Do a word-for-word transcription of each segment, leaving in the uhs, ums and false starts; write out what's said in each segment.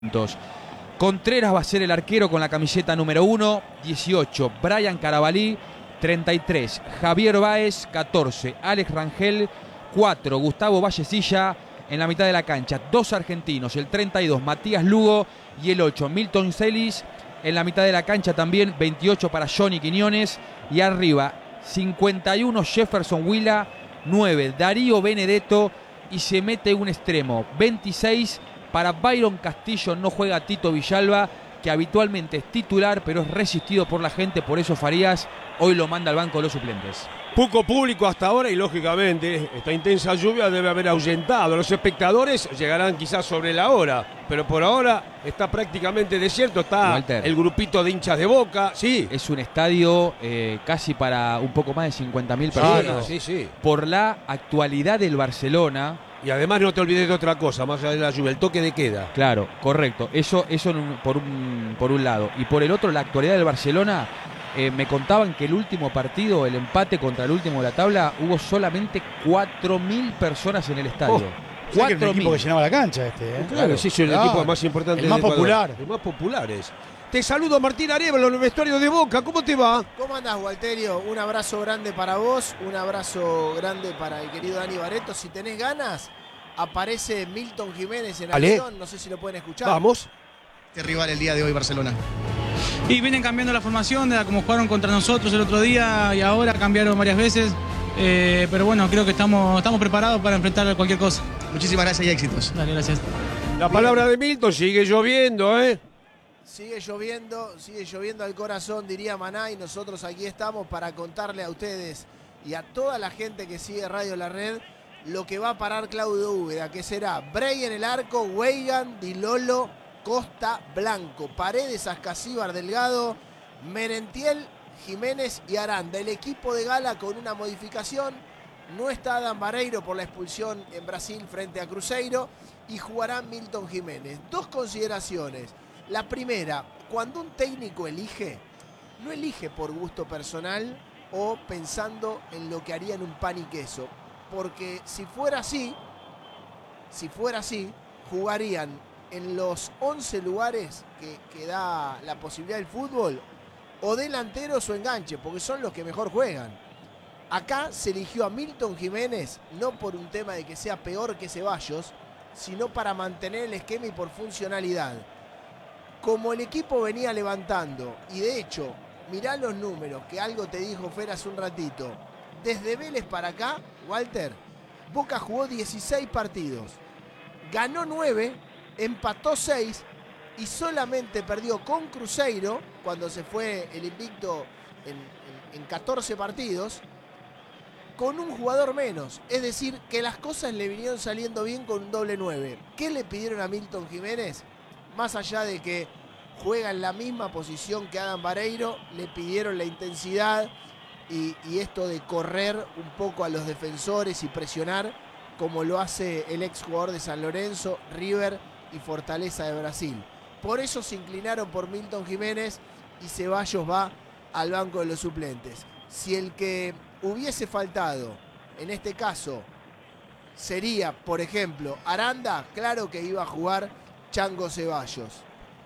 puntos. Contreras va a ser el arquero con la camiseta número uno, dieciocho, Brian Carabalí, treinta y tres, Javier Báez, catorce, Alex Rangel, cuatro, Gustavo Vallecilla en la mitad de la cancha, dos argentinos, el treinta y dos, Matías Lugo y el ocho, Milton Celis en la mitad de la cancha también, veintiocho para Johnny Quiñones y arriba, cincuenta y uno, Jefferson Huila, nueve, Darío Benedetto y se mete un extremo, veintiséis, para Byron Castillo, no juega Tito Villalba, que habitualmente es titular, pero es resistido por la gente, por eso Farías hoy lo manda al banco de los suplentes. Poco público hasta ahora y lógicamente esta intensa lluvia debe haber ahuyentado. Los espectadores llegarán quizás sobre la hora, pero por ahora está prácticamente desierto. Está Walter, el grupito de hinchas de Boca. Sí. Es un estadio eh, casi para un poco más de cincuenta mil personas. Sí, sí, sí. Por la actualidad del Barcelona. Y además no te olvides de otra cosa, más allá de la lluvia, el toque de queda. Claro, correcto. Eso, eso por, un, por un lado. Y por el otro, la actualidad del Barcelona. Eh, me contaban que el último partido, el empate contra el último de la tabla, hubo solamente cuatro mil personas en el estadio. Oh, cuatro mil. El equipo que llenaba la cancha este. ¿eh? Claro, claro, sí, es el claro. equipo más importante el más del popular. El más populares. Te saludo, Martín Arevalo, en el vestuario de Boca. ¿Cómo te va? ¿Cómo andás, Walterio? Un abrazo grande para vos, un abrazo grande para el querido Dani Barreto. Si tenés ganas, aparece Milton Jiménez en acción. No sé si lo pueden escuchar. Vamos. ¿Qué rival el día de hoy, Barcelona? Y vienen cambiando la formación, de como jugaron contra nosotros el otro día y ahora cambiaron varias veces. Eh, pero bueno, creo que estamos, estamos preparados para enfrentar cualquier cosa. Muchísimas gracias y éxitos. Dale, gracias. La palabra de Milton, sigue lloviendo, ¿eh? Sigue lloviendo, sigue lloviendo al corazón, diría Maná, y nosotros aquí estamos para contarle a ustedes y a toda la gente que sigue Radio La Red lo que va a parar Claudio Úbeda, que será Bray en el arco, Weigan, Di Lolo, Costa, Blanco, Paredes, Ascasíbar, Delgado, Merentiel, Jiménez y Aranda. El equipo de Gala con una modificación. No está Adam Vareiro por la expulsión en Brasil frente a Cruzeiro y jugará Milton Jiménez. Dos consideraciones. La primera, cuando un técnico elige, no elige por gusto personal o pensando en lo que haría en un pan y queso. Porque si fuera así, si fuera así, jugarían en los once lugares que, que da la posibilidad del fútbol, o delanteros o enganche, porque son los que mejor juegan. Acá se eligió a Milton Jiménez, no por un tema de que sea peor que Ceballos, sino para mantener el esquema y por funcionalidad. Como el equipo venía levantando, y de hecho, mirá los números, que algo te dijo Fer hace un ratito, desde Vélez para acá, Walter, Boca jugó dieciséis partidos, ganó nueve, empató seis y solamente perdió con Cruzeiro, cuando se fue el invicto en, en, en catorce partidos, con un jugador menos. Es decir, que las cosas le vinieron saliendo bien con un doble nueve. ¿Qué le pidieron a Milton Jiménez? Más allá de que juega en la misma posición que Adam Vareiro, le pidieron la intensidad y, y esto de correr un poco a los defensores y presionar, como lo hace el exjugador de San Lorenzo, River y Fortaleza de Brasil. Por eso se inclinaron por Milton Jiménez y Ceballos va al banco de los suplentes. Si el que hubiese faltado, en este caso, sería, por ejemplo, Aranda, claro que iba a jugar Chango Ceballos.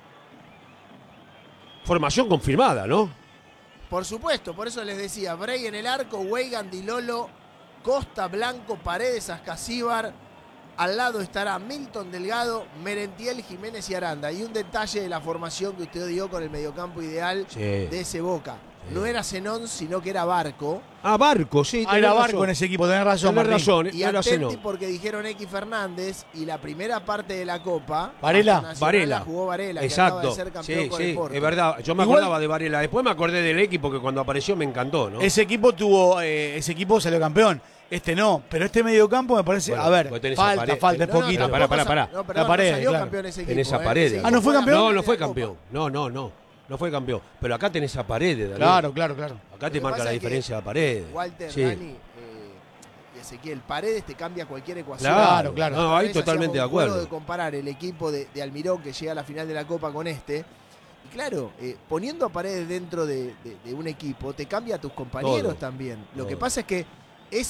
Formación confirmada, ¿no? Por supuesto, por eso les decía, Bray en el arco, Weigan, Di Lolo, Costa, Blanco, Paredes, Ascasíbar. Al lado estará Milton Delgado, Merentiel, Jiménez y Aranda. Y un detalle de la formación que usted dio con el mediocampo ideal sí. de ese Boca. Sí. No era Zenón, sino que era Barco. Ah, Barco, sí. Ah, era Barco razón. En ese equipo, tenés razón, tenés razón. Y no atenti porque dijeron X Fernández y la primera parte de la Copa. Varela. Varela. Jugó Varela, exacto. Que acaba de ser campeón sí, con sí, el Porto. Es verdad, yo me Igual, acordaba de Varela. Después me acordé del equipo que cuando apareció me encantó, ¿no? Ese equipo tuvo, eh, ese equipo salió campeón. Este no, pero este mediocampo me parece, bueno, a ver, falta, falta, es no, poquito. No, pará, pará, pará. No, perdón, la pared, no salió claro. campeón ese equipo. Tenés a eh, Paredes. Ah, ¿no fue campeón? No, no fue campeón. No, no, no. No fue campeón. Pero acá tenés a Paredes, Daniel. Claro, claro, claro. Acá te marca la diferencia de Paredes. Walter, sí. Dani eh, y Ezequiel, Paredes te cambia cualquier ecuación. Claro, claro. No, ahí totalmente de acuerdo. de comparar el equipo de, de Almirón que llega a la final de la Copa con este. Y claro, eh, poniendo a Paredes dentro de, de, de un equipo, te cambia a tus compañeros Todo, también. Lo todo. que pasa es que ese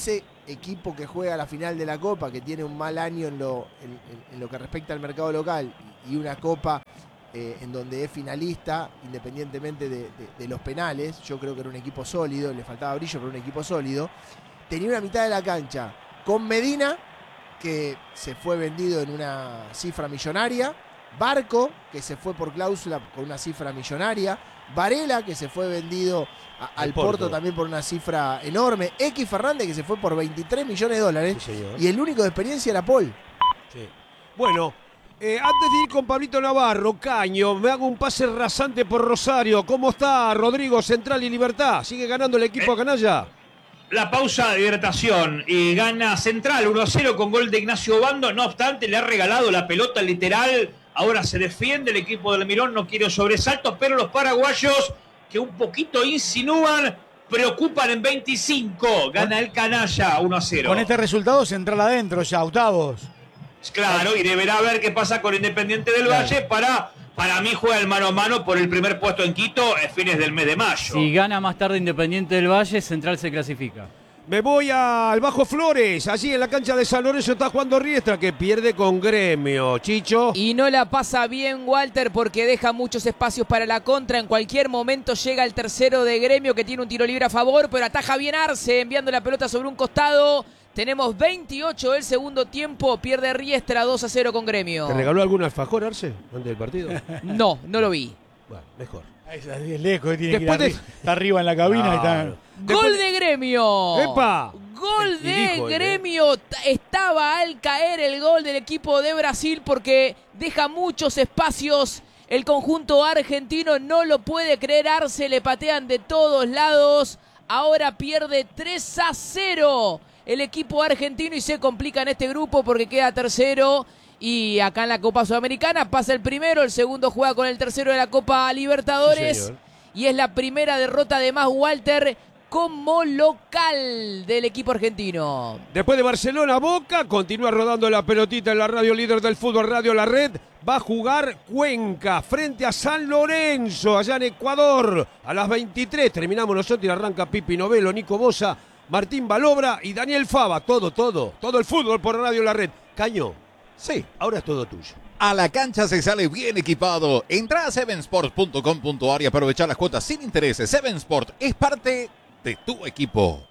equipo que juega la final de la Copa, que tiene un mal año en lo, en, en, en lo que respecta al mercado local, y una Copa eh, en donde es finalista, independientemente de, de, de los penales. Yo creo que era un equipo sólido, le faltaba brillo, pero un equipo sólido. Tenía una mitad de la cancha con Medina, que se fue vendido en una cifra millonaria, Barco, que se fue por cláusula con una cifra millonaria, Varela, que se fue vendido a, al Porto. Porto también por una cifra enorme, X Fernández, que se fue por veintitrés millones de dólares, sí, y el único de experiencia era Paul. Sí. Bueno, eh, antes de ir con Pablito Navarro, Caño, me hago un pase rasante por Rosario. ¿Cómo está Rodrigo, Central y Libertad? ¿Sigue ganando el equipo eh. canalla? La pausa de hidratación y gana Central uno a cero con gol de Ignacio Obando. No obstante, le ha regalado la pelota literal. Ahora se defiende el equipo del Mirón, no quiere sobresaltos, pero los paraguayos, que un poquito insinúan, preocupan en veinticinco. Gana el canalla uno a cero. Con este resultado, Central adentro ya, octavos. Claro, y deberá ver qué pasa con Independiente del claro. Valle. Para, para mí juega el mano a mano por el primer puesto en Quito a fines del mes de mayo. Si gana más tarde Independiente del Valle, Central se clasifica. Me voy al Bajo Flores, allí en la cancha de San Lorenzo está jugando Riestra, que pierde con Gremio. Chicho. Y no la pasa bien Walter, porque deja muchos espacios para la contra. En cualquier momento llega el tercero de Gremio, que tiene un tiro libre a favor, pero ataja bien Arce, enviando la pelota sobre un costado. Tenemos veintiocho del segundo tiempo, pierde Riestra dos a cero con Gremio. ¿Te regaló algún alfajor Arce antes del partido? No, no lo vi. Bueno, mejor. Es lejos, tiene que ir de... está arriba en la cabina. Ah, y está... Gol Después... de Gremio. ¡Epa! Gol de Gremio. Estaba al caer el gol del equipo de Brasil, porque deja muchos espacios. El conjunto argentino no lo puede creer. Arce, le patean de todos lados. Ahora pierde tres a cero el equipo argentino y se complica en este grupo porque queda tercero. Y acá en la Copa Sudamericana pasa el primero, el segundo juega con el tercero de la Copa Libertadores. Sí, y es la primera derrota de más Walter como local del equipo argentino. Después de Barcelona, Boca continúa rodando la pelotita en la radio líder del fútbol, Radio La Red. Va a jugar Cuenca frente a San Lorenzo, allá en Ecuador. A las veintitrés terminamos nosotros y arranca Pipi Novelo, Nico Bosa, Martín Balobra y Daniel Fava. Todo, todo, todo el fútbol por Radio La Red. Caño. Sí, ahora es todo tuyo. A la cancha se sale bien equipado. Entra a seven sports punto com punto a r y aprovecha las cuotas sin intereses. Seven Sport es parte de tu equipo.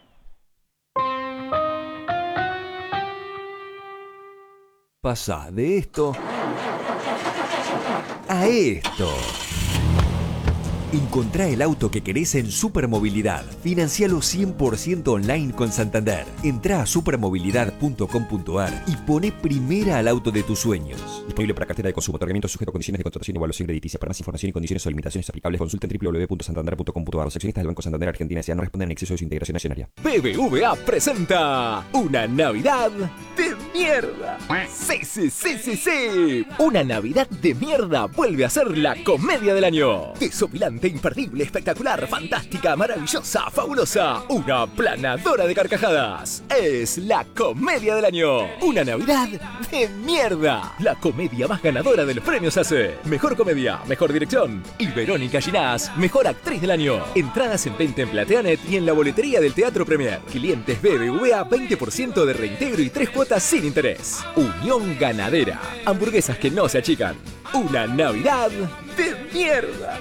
Pasa de esto a esto. Encontrá el auto que querés en Supermovilidad. Financialo cien por ciento online con Santander. Entrá a supermovilidad punto com punto a r y poné primera al auto de tus sueños. Disponible para cartera de consumo. Otorgamiento sujeto a condiciones de contratación y evaluación crediticia. Para más información y condiciones o limitaciones aplicables, consulta en doble u doble u doble u punto santander punto com punto a r. Los accionistas del Banco Santander Argentina S A no responden en exceso de su integración accionaria. B B V A presenta una Navidad de mierda. Sí, sí, sí, sí, sí. Una Navidad de mierda vuelve a ser la comedia del año. Desopilante, imperdible, espectacular, fantástica, maravillosa, fabulosa. Una planadora de carcajadas. Es la comedia del año. Una Navidad de mierda. La comedia más ganadora de los premios A C E. Mejor comedia, mejor dirección. Y Verónica Ginás, mejor actriz del año. Entradas en venta en Plateanet y en la boletería del Teatro Premier. Clientes B B V A, veinte por ciento de reintegro y tres cuotas sin interés. Unión Ganadera. Hamburguesas que no se achican. Una Navidad de mierda.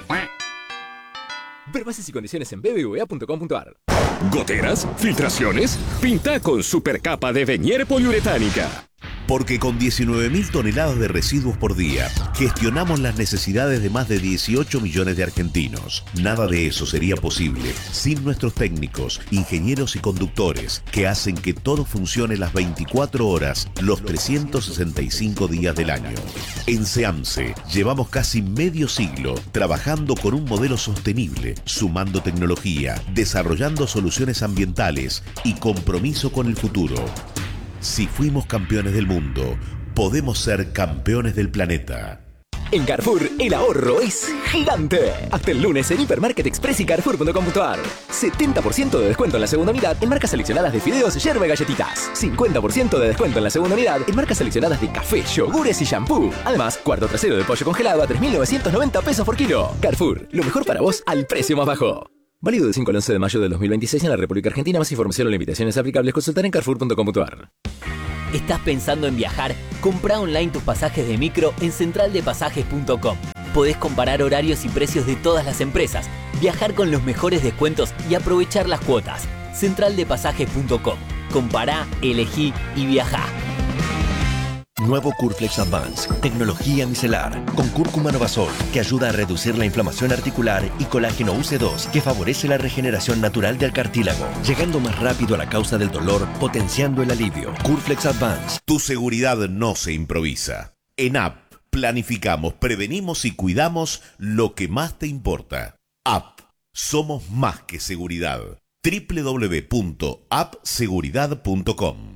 Ver bases y condiciones en b b v a punto com punto a r. ¿Goteras? ¿Filtraciones? Pinta con supercapa de Venier poliuretánica. Porque con diecinueve mil toneladas de residuos por día, gestionamos las necesidades de más de dieciocho millones de argentinos. Nada de eso sería posible sin nuestros técnicos, ingenieros y conductores, que hacen que todo funcione las veinticuatro horas, los trescientos sesenta y cinco días del año. En SEAMSE llevamos casi medio siglo trabajando con un modelo sostenible, sumando tecnología, desarrollando soluciones ambientales y compromiso con el futuro. Si fuimos campeones del mundo, podemos ser campeones del planeta. En Carrefour, el ahorro es gigante. Hasta el lunes en Hipermarket Express y Carrefour punto com punto a r. setenta por ciento de descuento en la segunda unidad en marcas seleccionadas de fideos, yerba y galletitas. cincuenta por ciento de descuento en la segunda unidad en marcas seleccionadas de café, yogures y shampoo. Además, cuarto trasero de pollo congelado a tres mil novecientos noventa pesos por kilo. Carrefour, lo mejor para vos al precio más bajo. Válido del cinco al once de mayo del dos mil veintiséis en la República Argentina. Más información o limitaciones aplicables consultar en carrefour punto com punto a r. ¿Estás pensando en viajar? Comprá online tus pasajes de micro en central de pasajes punto com. Podés comparar horarios y precios de todas las empresas, viajar con los mejores descuentos y aprovechar las cuotas. central de pasajes punto com. Compará, elegí y viajá. Nuevo Curflex Advance, tecnología micelar, con cúrcuma novasol, que ayuda a reducir la inflamación articular, y colágeno U C dos, que favorece la regeneración natural del cartílago, llegando más rápido a la causa del dolor, potenciando el alivio. Curflex Advance. Tu seguridad no se improvisa. En A P planificamos, prevenimos y cuidamos lo que más te importa. A P. Somos más que seguridad. doble u doble u doble u punto app seguridad punto com.